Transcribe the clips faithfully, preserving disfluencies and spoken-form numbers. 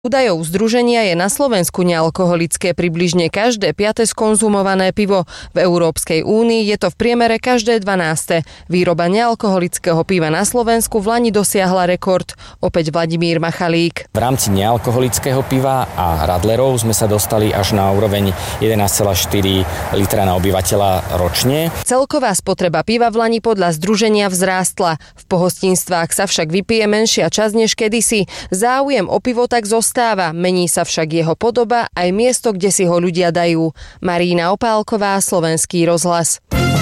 Údajov združenia je na Slovensku nealkoholické približne každé piate skonzumované pivo. V Európskej únii je to v priemere každé dvanáste. Výroba nealkoholického piva na Slovensku v lani dosiahla rekord. Opäť Vladimír Machalík. V rámci nealkoholického piva a radlerov sme sa dostali až na úroveň jedenásť celá štyri litra na obyvateľa ročne. Celková spotreba piva v lani podľa združenia vzrástla. V pohostinstvách sa však vypije menšia časť než kedysi. Záujem o pivo tak zostal. Stáva, mení sa však jeho podoba aj miesto, kde si ho ľudia dajú. Marína Opálková, Slovenský rozhlas.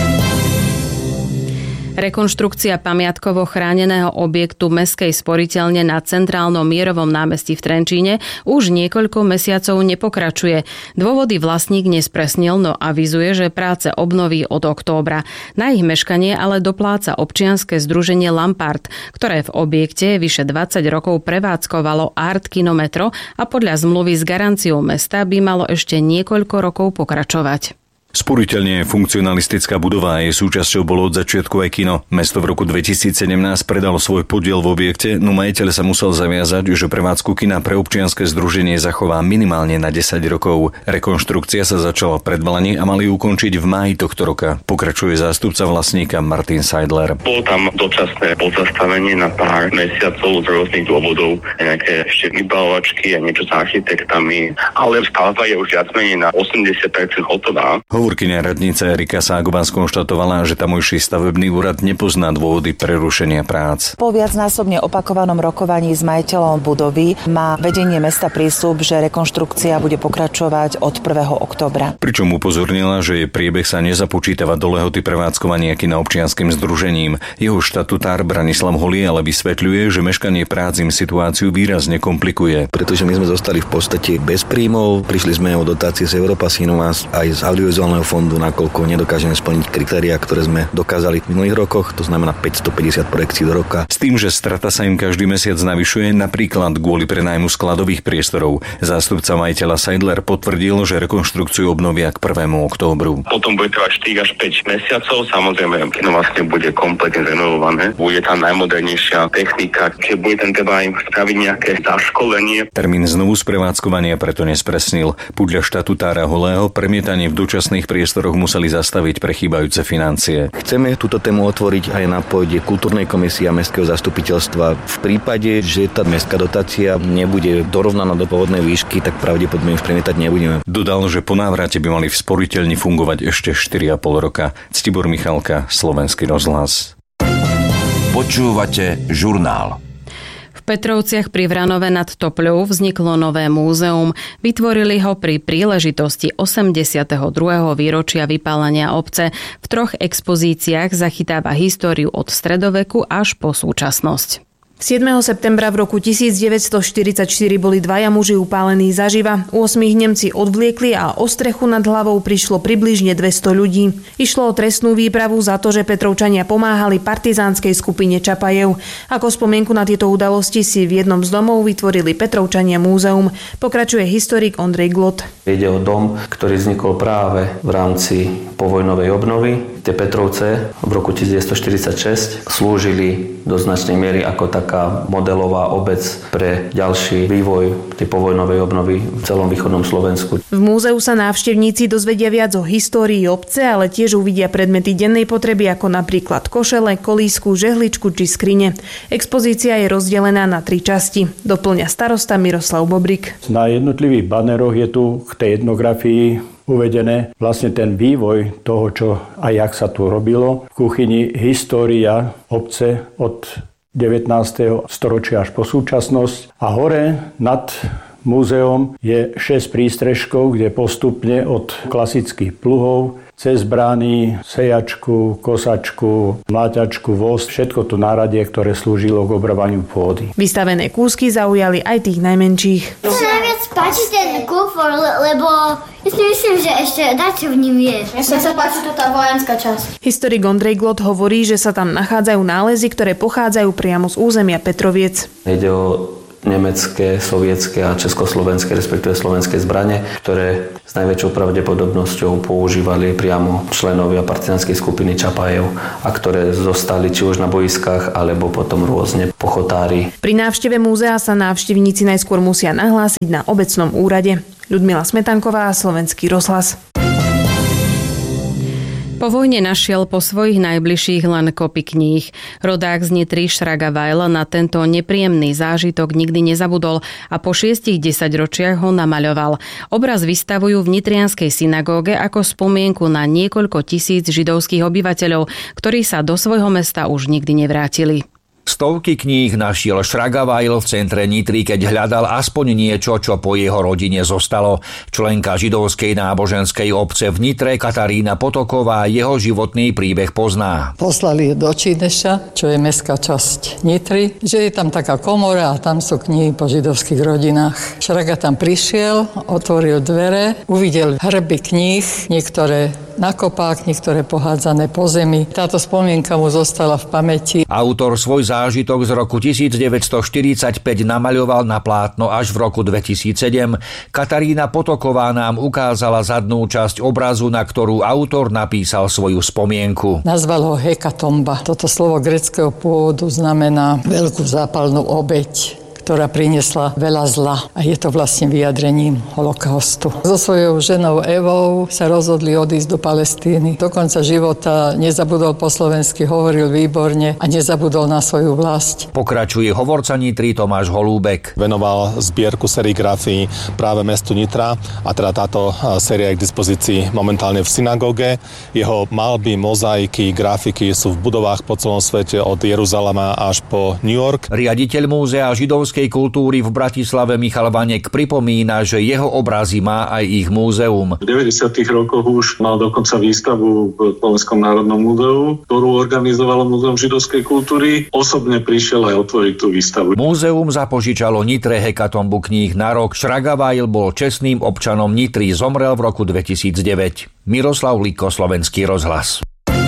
Rekonštrukcia pamiatkovo chráneného objektu Mestskej sporiteľne na Centrálnom Mierovom námestí v Trenčíne už niekoľko mesiacov nepokračuje. Dôvody vlastník nespresnil, no avizuje, že práce obnoví od októbra. Na ich meškanie ale dopláca občianske združenie Lampart, ktoré v objekte vyše dvadsať rokov prevádzkovalo Art Kinometro a podľa zmluvy s garanciou mesta by malo ešte niekoľko rokov pokračovať. Sporiteľne funkcionalistická budova a jej súčasťou bolo od začiatku aj kino. Mesto v roku dvetisícsedemnásť predalo svoj podiel v objekte, no majiteľ sa musel zaviazať, že prevádzku kina pre občianske združenie zachová minimálne na desať rokov. Rekonštrukcia sa začala pred Vlani a mali ukončiť v máji tohto roka. Pokračuje zástupca vlastníka Martin Seidler. Bolo tam dočasné pozastavenie na pár mesiacov z rôznych dôvodov, nejaké ešte vybalovačky a niečo s architektami, ale stavba je už viac menej na osemdesiat percent hotová. Hovorkyňa radnice Erika Ságová skonštatovala, že tamojší stavebný úrad nepozná dôvody prerušenia prác. Po viacnásobne opakovanom rokovaní s majiteľom budovy má vedenie mesta prísľub, že rekonštrukcia bude pokračovať od prvého októbra. Pričom upozornila, že jej priebeh sa nezapočítava do lehoty prevádzkovania kina občianskym združením. Jeho štatutár Branislav Holý ale vysvetľuje, že meškanie prác im situáciu výrazne komplikuje. Pretože my sme zostali v podstate bez príjmov, prišli sme o dotácie z Europasínu a aj z audiovizuálneho fondu, nakoľko nedokážeme splniť kritériá, ktoré sme dokázali v minulých rokoch, to znamená päťstopäťdesiat projekcií do roka. S tým, že strata sa im každý mesiac navyšuje, napríklad kvôli prenájmu skladových priestorov. Zástupca majiteľa Seidler potvrdil, že rekonštrukciu obnovia k prvému októbru. Potom bude trvať štyri až päť mesiacov, samozrejme, kino vlastne bude kompletne renovované. Bude tam najmodernejšia technika, keď bude ten treba im spraviť nejaké zaškolenie. Termín znovu sprevádzkovania preto nespresnil. Podľa štatutára Holého premietanie v dočasných priestoroch museli zastaviť pre chýbajúce financie. Chceme túto tému otvoriť aj na pôde kultúrnej komisie a mestského zastupiteľstva. V prípade, že tá mestská dotácia nebude dorovnaná do pôvodnej výšky, tak pravdepodobne už premietať nebudeme. Dodal, že po návrate by mali v sporiteľni fungovať ešte štyri a pol roka. Ctibor Michalka, Slovenský rozhlas. Počúvate žurnál. V Petrovciach pri Vranove nad Topľou vzniklo nové múzeum. Vytvorili ho pri príležitosti osemdesiateho druhého výročia vypálenia obce. V troch expozíciách zachytáva históriu od stredoveku až po súčasnosť. siedmeho septembra v roku tisícdeväťstoštyridsaťštyri boli dvaja muži upálení zaživa. Ôsmich Nemci odvliekli a o strechu nad hlavou prišlo približne dvesto ľudí. Išlo o trestnú výpravu za to, že Petrovčania pomáhali partizánskej skupine Čapajev. Ako spomienku na tieto udalosti si v jednom z domov vytvorili Petrovčania múzeum. Pokračuje historik Ondrej Glot. Ide o dom, ktorý vznikol práve v rámci povojnovej obnovy. Tie Petrovce v roku devätnásťstoštyridsaťšesť slúžili do značnej miery ako taká modelová obec pre ďalší vývoj tej povojnovej obnovy v celom východnom Slovensku. V múzeu sa návštevníci dozvedia viac o histórii obce, ale tiež uvidia predmety dennej potreby ako napríklad košele, kolísku, žehličku či skrine. Expozícia je rozdelená na tri časti. Doplňa starosta Miroslav Bobrik. Na jednotlivých baneroch je tu k tej etnografii uvedené vlastne ten vývoj toho, čo a jak sa tu robilo. V kuchyni história obce od devätnásteho storočia až po súčasnosť. A hore nad múzeom je šesť prístrežkov, kde postupne od klasických pluhov cez brány, sejačku, kosačku, mláťačku, voz, všetko to náradie, ktoré slúžilo k obrábaniu pôdy. Vystavené kúsky zaujali aj tých najmenších. Mne sa najviac páči ten kufor, lebo ja si myslím, že ešte dačo v ním je. Mne sa páči to tá vojenská časť. Historik Ondrej Glot hovorí, že sa tam nachádzajú nálezy, ktoré pochádzajú priamo z územia Petroviec. Ide o nemecké, sovietské a československé, respektíve slovenské zbrane, ktoré s najväčšou pravdepodobnosťou používali priamo členovia partizánskej skupiny Čapajev a ktoré zostali či už na boiskách, alebo potom rôzne pochotári. Pri návšteve múzea sa návštevníci najskôr musia nahlásiť na obecnom úrade. Ľudmila Smetanková, Slovenský rozhlas. Po vojne našiel po svojich najbližších len kopy kníh. Rodák z Nitry Šraga Vajl na tento nepríjemný zážitok nikdy nezabudol a po šiestich desaťročiach ho namaľoval. Obraz vystavujú v nitrianskej synagóge ako spomienku na niekoľko tisíc židovských obyvateľov, ktorí sa do svojho mesta už nikdy nevrátili. Stovky kníh našiel Šraga Vajl v centre Nitry, keď hľadal aspoň niečo, čo po jeho rodine zostalo. Členka židovskej náboženskej obce v Nitre Katarína Potoková jeho životný príbeh pozná. Poslali do Číneša, čo je mestská časť Nitry, že je tam taká komora a tam sú knihy po židovských rodinách. Šraga tam prišiel, otvoril dvere, uvidel hrby kníh, niektoré na kopách, niektoré pohádzané po zemi. Táto spomienka mu zostala v pamäti. Autor svoj zážitok z roku devätnásťstoštyridsaťpäť namaľoval na plátno až v roku dvetisícsedem. Katarína Potoková nám ukázala zadnú časť obrazu, na ktorú autor napísal svoju spomienku. Nazval ho hekatomba. Toto slovo gréckeho pôvodu znamená veľkú zápalnú obeť, ktorá priniesla veľa zla a je to vlastne vyjadrením holokaustu. So svojou ženou Evou sa rozhodli odísť do Palestíny. Do konca života nezabudol po slovensky, hovoril výborne a nezabudol na svoju vlast. Pokračuje hovorca Nitry Tomáš Holúbek. Venoval zbierku serigrafií práve mestu Nitra a teda táto séria je k dispozícii momentálne v synagóge. Jeho malby, mozaiky, grafiky sú v budovách po celom svete od Jeruzalema až po New York. Riaditeľ múzea židovskej kultúry v Bratislave Michal Vanek pripomína, že jeho obrazy má aj ich múzeum. V deväťdesiatych rokoch už mal dokonca výstavu v Slovenskom národnom múzeu, ktorú organizovalo Múzeum židovskej kultúry. Osobne prišiel aj otvoriť tú výstavu. Múzeum zapožičalo Nitre hekatombu kníh na rok. Šraga Vajl bol čestným občanom Nitry, zomrel v roku dvetisícdeväť. Miroslav Liko, Slovenský rozhlas.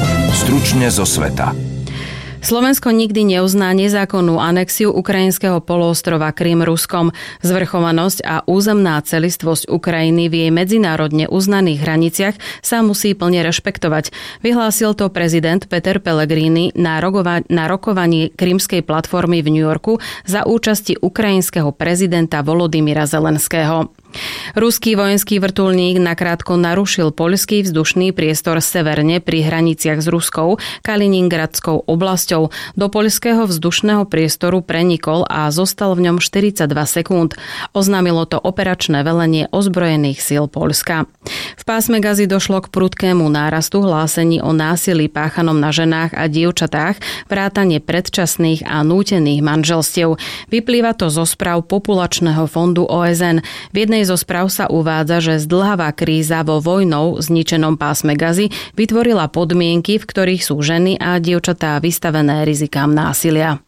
Stručne zo sveta. Slovensko nikdy neuzná nezákonnú anexiu ukrajinského poloostrova Krym Ruskom. Zvrchovanosť a územná celistvosť Ukrajiny v jej medzinárodne uznaných hraniciach sa musí plne rešpektovať. Vyhlásil to prezident Peter Pellegrini na, rogova- na rokovaní krymskej platformy v New Yorku za účasti ukrajinského prezidenta Volodymyra Zelenského. Ruský vojenský vrtuľník nakrátko narušil poľský vzdušný priestor severne pri hraniciach s Ruskou Kaliningradskou oblasťou. Do poľského vzdušného priestoru prenikol a zostal v ňom štyridsaťdva sekúnd. Oznámilo to operačné velenie ozbrojených síl Poľska. V pásme Gazy došlo k prudkému nárastu hlásení o násilí páchanom na ženách a dievčatách, vrátane predčasných a nútených manželstiev. Vyplýva to zo správ Populačného fondu ó es en. V jednej zo správ sa uvádza, že zdĺhavá kríza vo vojnou zničenom pásme Gazy vytvorila podmienky, v ktorých sú ženy a dievčatá vystavené rizikám násilia.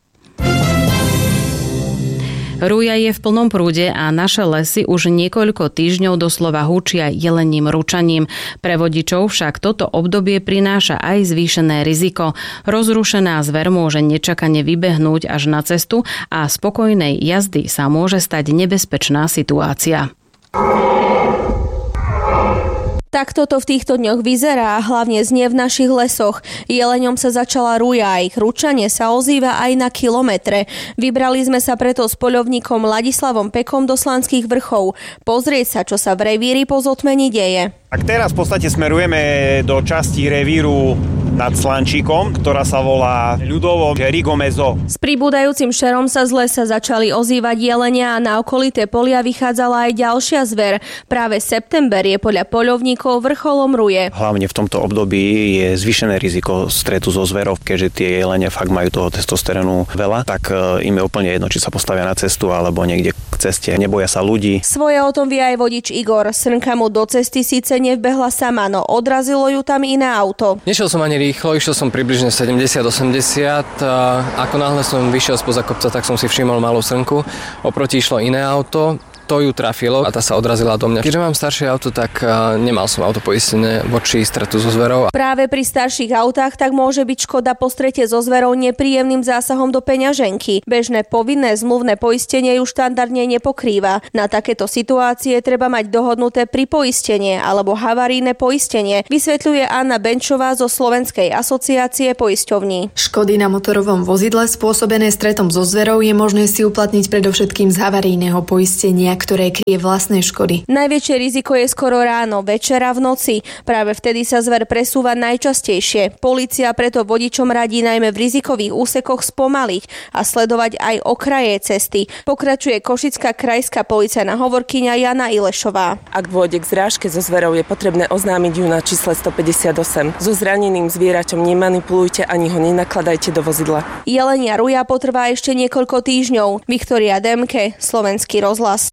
Rúja je v plnom prúde a naše lesy už niekoľko týždňov doslova húčia jelením ručaním. Pre vodičov však toto obdobie prináša aj zvýšené riziko. Rozrušená zver môže nečakane vybehnúť až na cestu a spokojnej jazdy sa môže stať nebezpečná situácia. Takto to v týchto dňoch vyzerá, hlavne znie v našich lesoch. Jeleňom sa začala rúja a ich ručanie sa ozýva aj na kilometre. Vybrali sme sa preto s poľovníkom Ladislavom Pekom do Slanských vrchov. Pozrieť sa, čo sa v revíri po zotmení deje. Tak teraz v podstate smerujeme do časti revíru nad Slančíkom, ktorá sa volá ľudovo Rigomezo. S pribúdajúcim šerom sa z lesa začali ozývať jelenia a na okolité polia vychádzala aj ďalšia zver. Práve september je podľa poľovníkov vrcholom rúje. Hlavne v tomto období je zvýšené riziko stretu so zverou, keďže tie jelene fakt majú toho testosterónu veľa, tak im je úplne jedno, či sa postavia na cestu alebo niekde k ceste. Neboja sa ľudí. Svoje o tom vie aj vodič Igor. Srnka mu do cesty síce nevbehla sama, no odrazilo ju tam iné auto. Nešiel som ani rýchlo, išiel som približne sedemdesiat osemdesiat a ako náhle som vyšiel spoza kopca, tak som si všimol malú srnku. Oproti išlo iné auto. to ju trafilo a tá sa odrazila do mňa. Keďže mám staršie auto, tak nemal som auto poistené voči stretu so zverou. Práve pri starších autách tak môže byť škoda po strete so zverou nepríjemným zásahom do peňaženky. Bežné povinné zmluvné poistenie ju štandardne nepokrýva. Na takéto situácie treba mať dohodnuté pripoistenie alebo havarijné poistenie, vysvetľuje Anna Benčová zo Slovenskej asociácie poisťovní. Škody na motorovom vozidle spôsobené stretom so zverou je možné si uplatniť predovšetkým z havarijného poistenia, ktoré kryje vlastné škody. Najväčšie riziko je skoro ráno, večera, v noci. Práve vtedy sa zver presúva najčastejšie. Polícia preto vodičom radí najmä v rizikových úsekoch spomaliť a sledovať aj okraje cesty. Pokračuje košická krajská policajná hovorkyňa Jana Ilešová. Ak dôjde k zrážke so zverou, je potrebné oznámiť ju na čísle stopäťdesiatosem. So zraneným zvieraťom nemanipulujte ani ho nenakladajte do vozidla. Jelenia ruja potrvá ešte niekoľko týždňov. Viktória Demke, Slovenský rozhlas.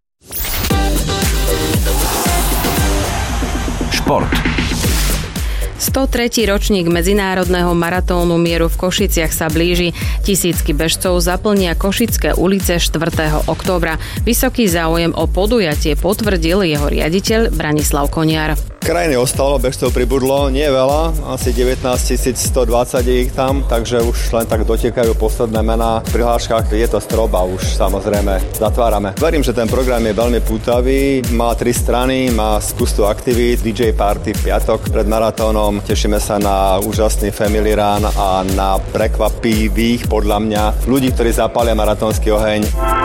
Šport. stotretí ročník medzinárodného maratónu mieru v Košiciach sa blíži. Tisícky bežcov zaplnia Košické ulice štvrtého októbra. Vysoký záujem o podujatie potvrdil jeho riaditeľ Branislav Koniar. Krajiny ostalo, bežcov pribudlo, nie veľa, asi devätnásťtisícstodvadsať je ich tam, takže už len tak dotekajú posledné mená. V prihláškach je to strop a už samozrejme zatvárame. Verím, že ten program je veľmi pútavý, má tri strany, má spustu aktivít, dý džej party v piatok pred maratónom. Tešíme sa na úžasný family run a na prekvapivých, podľa mňa, ľudí, ktorí zapália maratónsky oheň.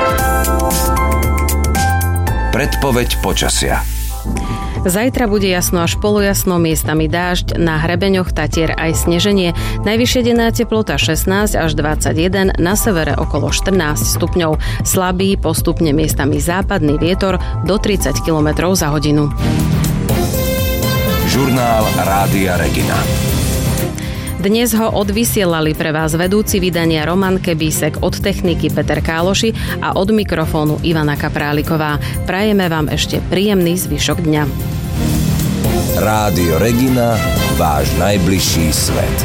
Predpoveď počasia. Zajtra bude jasno až polojasno, miestami dážď, na hrebeňoch Tatier aj sneženie. Najvyššia denná teplota šestnásť až dvadsaťjeden, na severe okolo štrnásť stupňov. Slabý, postupne miestami západný vietor do tridsať kilometrov za hodinu. Žurnál Rádia Regina. Dnes ho odvysielali pre vás vedúci vydania Roman Kebísek, od techniky Peter Káloši a od mikrofónu Ivana Kapráliková. Prajeme vám ešte príjemný zvyšok dňa. Rádio Regina, váš najbližší svet.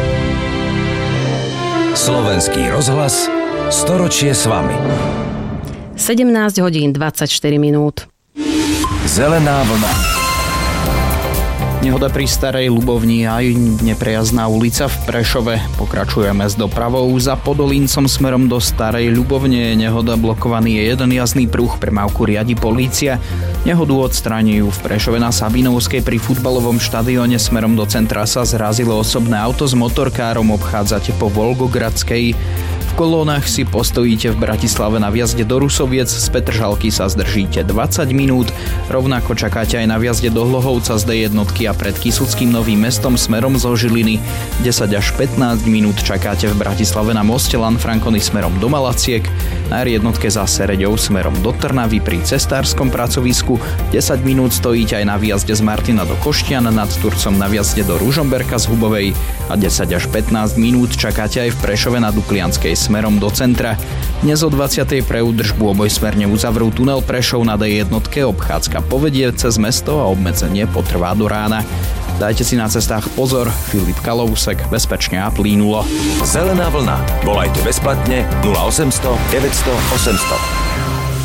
Slovenský rozhlas, storočie s vami. sedemnásť hodín dvadsaťštyri minút. Zelená vlna. Nehoda pri Starej Ľubovni aj neprejazdná ulica v Prešove. Pokračujeme s dopravou. Za Podolíncom smerom do Starej Ľubovne je nehoda, blokovaný je jeden jazdný pruh, premávku riadi polícia. Nehodu odstráňujú v Prešove na Sabinovskej. Pri futbalovom štadióne smerom do centra sa zrazilo osobné auto s motorkárom, obchádzate po Volgogradskej. V kolónach si postojíte v Bratislave na vjazde do Rusoviec, z Petržalky sa zdržíte dvadsať minút, rovnako čakáte aj na vjazde do Hlohovca z dé jednotky a pred Kysuckým Novým Mestom smerom zo Žiliny. desať až pätnásť minút čakáte v Bratislave na moste Lanfrancony smerom do Malaciek, na er jednotke za Sereďou smerom do Trnavy pri cestárskom pracovisku, desať minút stojíte aj na výjazde z Martina do Koštian, nad Turcom na výjazde do Ružomberka z Hubovej a desať až pätnásť minút čakáte aj v Prešove na Duklianskej smerom do centra. Dnes o dvadsiatej pre údržbu obojsmerne uzavrú tunel Prešov na dé jednotke, obchádzka povedie cez mesto a obmedzenie potrvá do rána. Dajte si na cestách pozor. Filip Kalousek, bezpečne a plínulo. Zelená vlna. Volajte bezplatne nula osemsto deväťsto osemsto.